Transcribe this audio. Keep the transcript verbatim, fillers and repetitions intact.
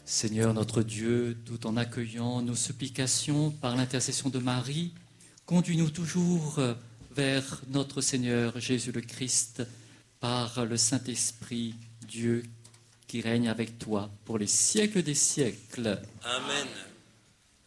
Seigneur notre Dieu, tout en accueillant nos supplications par l'intercession de Marie, conduis-nous toujours vers notre Seigneur Jésus le Christ, par le Saint-Esprit, Dieu qui règne avec toi pour les siècles des siècles. Amen.